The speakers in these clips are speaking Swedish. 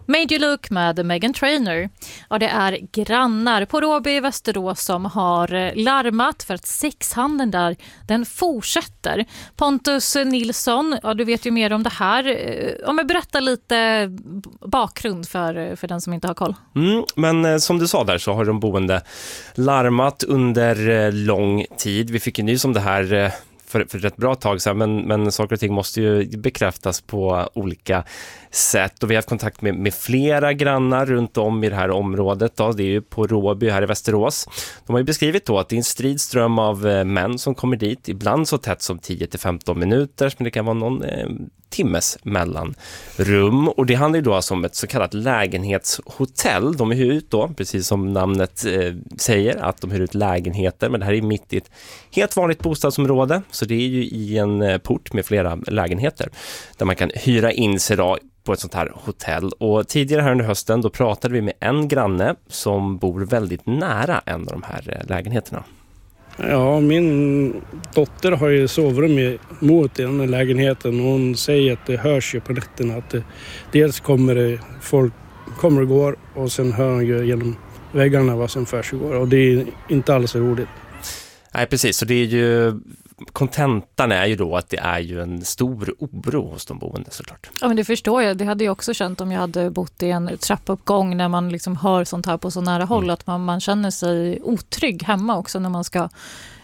Made You Look med Meghan Trainor. Och det är grannar på Råby i Västerås som har larmat för att sexhandeln där, den fortsätter. Pontus Nilsson, ja, du vet ju mer om det här. Om jag berättar lite bakgrund för den som inte har koll. Men som du sa där så har de boende larmat under lång tid. Vi fick ju nys om det här för ett bra tag sedan, men saker och ting måste ju bekräftas på olika sätt. Och vi har haft kontakt med flera grannar runt om i det här området. Då. Det är ju på Råby här i Västerås. De har ju beskrivit då att det är en stridström av män som kommer dit. Ibland så tätt som 10-15 minuter, men det kan vara någon timmes mellanrum. Och det handlar ju då alltså om ett så kallat lägenhetshotell. De hyr ut då, precis som namnet säger, att de hyr ut lägenheter. Men det här är mitt i ett helt vanligt bostadsområde. Så det är ju i en port med flera lägenheter där man kan hyra in sig då på ett sånt här hotell. Och tidigare här under hösten då pratade vi med en granne som bor väldigt nära en av de här lägenheterna. Ja, min dotter har ju sovrum mot den här lägenheten och hon säger att det hörs ju på nätterna att dels kommer det folk kommer och går och sen hör hon ju genom väggarna vad som försiggår och det är inte alls roligt. Nej, precis. Så det är ju kontentan är ju då att det är ju en stor oro hos de boende såklart. Ja, men det förstår jag. Det hade jag också känt om jag hade bott i en trappuppgång när man liksom hör sånt här på så nära håll att man känner sig otrygg hemma också när man ska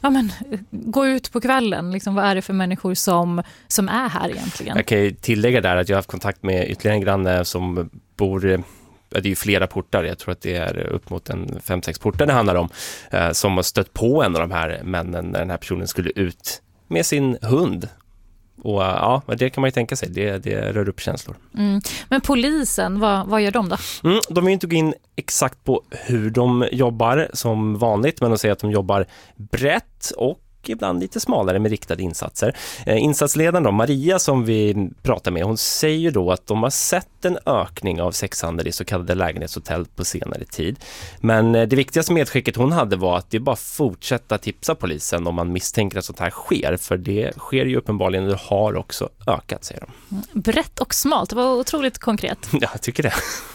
gå ut på kvällen. Liksom, vad är det för människor som är här egentligen? Jag kan tillägga där att jag har haft kontakt med ytterligare en granne som bor. Det är ju flera portar, jag tror att det är upp mot 5-6 portar det handlar om, som har stött på en av de här männen när den här personen skulle ut med sin hund. Och ja, det kan man ju tänka sig, det rör upp känslor. Men polisen, vad gör de då? De vill inte gå in exakt på hur de jobbar som vanligt, men de säger att de jobbar brett och ibland lite smalare med riktade insatser. Insatsledaren då, Maria som vi pratar med, hon säger ju då att de har sett en ökning av sexhandel i så kallade lägenhetshotell på senare tid. Men det viktigaste medskicket hon hade var att det bara fortsätta tipsa polisen om man misstänker att sånt här sker, för det sker ju uppenbarligen och det har också ökat, säger de. Brett och smalt, det var otroligt konkret. Ja, jag tycker det.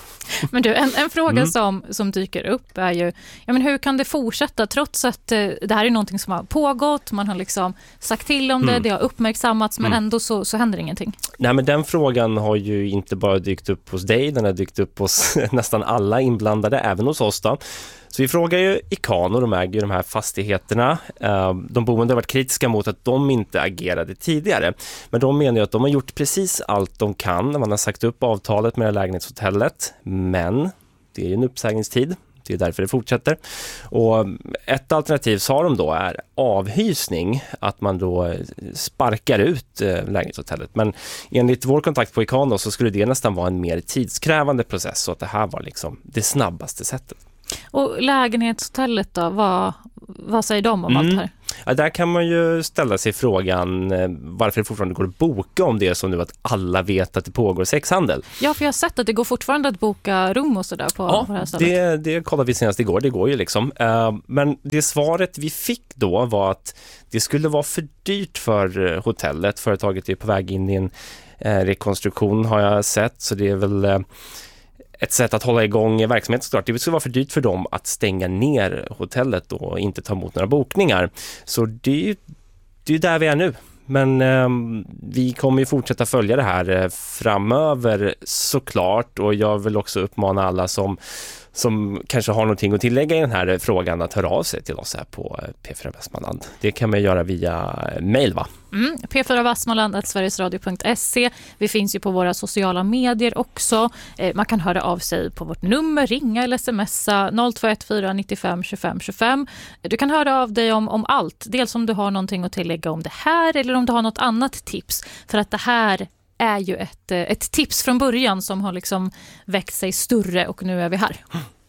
Men du, en fråga som dyker upp är ju, hur kan det fortsätta trots att det här är någonting som har pågått, man har liksom sagt till om det har uppmärksammats, men ändå så händer ingenting. Nej, men den frågan har ju inte bara dykt upp hos dig, den har dykt upp hos nästan alla inblandade, även hos oss då. Så vi frågar ju Ikano, de äger ju de här fastigheterna. De boende har varit kritiska mot att de inte agerade tidigare. Men de menar ju att de har gjort precis allt de kan när man har sagt upp avtalet med lägenhetshotellet. Men det är ju en uppsägningstid. Det är därför det fortsätter. Och ett alternativ, sa de då, är avhysning. Att man då sparkar ut lägenhetshotellet. Men enligt vår kontakt på Ikano så skulle det nästan vara en mer tidskrävande process. Så att det här var liksom det snabbaste sättet. Och lägenhetshotellet då, vad säger de om allt det här? Ja, där kan man ju ställa sig frågan varför det fortfarande går att boka om det är så nu att alla vet att det pågår sexhandel. Ja, för jag har sett att det går fortfarande att boka rum och sådär på det här stället. Det kollade vi senast igår, det går ju liksom. Men det svaret vi fick då var att det skulle vara för dyrt för hotellet. Företaget är på väg in i en rekonstruktion har jag sett, så det är väl ett sätt att hålla igång verksamheten såklart. Det skulle vara för dyrt för dem att stänga ner hotellet och inte ta emot några bokningar. Så det är där vi är nu. Men vi kommer ju fortsätta följa det här framöver såklart. Och jag vill också uppmana alla som kanske har någonting att tillägga i den här frågan att höra av sig till oss här på P4 Västmanland. Det kan man göra via mail, va? P4 Västmanland@sverigesradio.se. Vi finns ju på våra sociala medier också. Man kan höra av sig på vårt nummer, ringa eller smsa 0214 95 25 25. Du kan höra av dig om allt. Dels om du har någonting att tillägga om det här eller om du har något annat tips. För att det här är ju ett tips från början som har liksom växt sig större och nu är vi här.